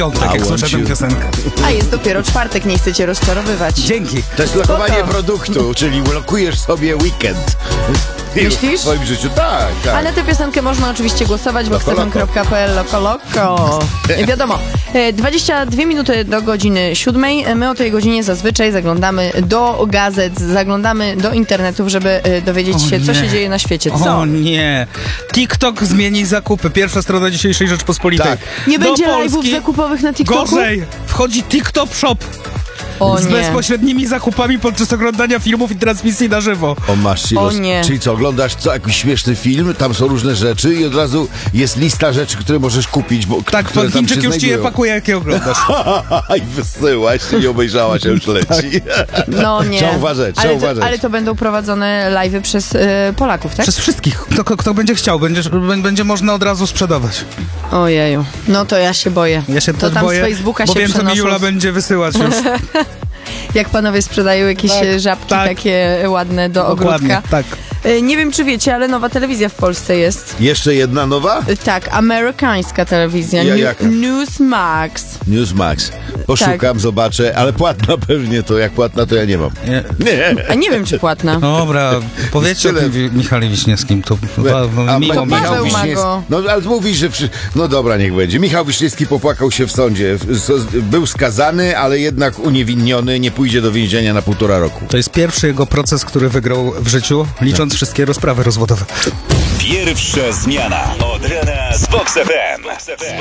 piątek, jak słyszę tę piosenkę. A jest dopiero czwartek, nie chcecie rozczarowywać. Dzięki. To jest lokowanie produktu, czyli lokujesz sobie weekend. Myślisz? W swoim życiu, tak. A na tę piosenkę można oczywiście głosować, boxfm.pl, loko. Wiadomo, 22 minuty do godziny 7. My o tej godzinie zazwyczaj zaglądamy do gazet, zaglądamy do internetów, żeby dowiedzieć się, co się dzieje na świecie. Co? O nie. TikTok zmieni zakupy. Pierwsza strona dzisiejszej Rzeczpospolitej. Tak. Nie Do będzie Polski live'ów zakupowych na TikToku? Gorzej. Wchodzi TikTok Shop. O Z nie. bezpośrednimi zakupami podczas oglądania filmów i transmisji na żywo. O, masz silos. O nie. Czyli co, oglądasz jakiś śmieszny film, tam są różne rzeczy i od razu jest lista rzeczy, które możesz kupić. Bo, Tak, które pan tam Chińczyk się już ci je znajdują. pakuje, jak je oglądasz. I wysyłaś, nie obejrzałaś, a już leci. No nie. Trzeba uważać, trzeba uważać. Ale to będą prowadzone live'y przez Polaków, tak? Przez wszystkich. Kto będzie chciał, będzie można od razu sprzedawać. Ojeju. No to ja się boję. Ja się to też tam boję, z Facebooka bo się wiem, co mi przenoszą. Jula będzie wysyłać już. Jak panowie sprzedają jakieś żabki tak. takie ładne do Dokładnie, ogródka. tak. Nie wiem, czy wiecie, ale nowa telewizja w Polsce jest. Jeszcze jedna nowa? Tak, amerykańska telewizja. Jaka? Newsmax. Newsmax. Poszukam, zobaczę, ale płatna pewnie to. Jak płatna, to ja nie mam. Nie. Nie. A nie wiem, czy płatna. Dobra, powiedzcie o Tyle. tym Michale Wiśniewskim. To A miło to mi. Paweł ma go. No ale mówisz, że... No dobra, niech będzie. Michał Wiśniewski popłakał się w sądzie. Był skazany, ale jednak uniewinniony. Nie pójdzie do więzienia na 1,5 roku. To jest pierwszy jego proces, który wygrał w życiu, licząc wszystkie rozprawy rozwodowe. Pierwsza zmiana od rana z Vox FM.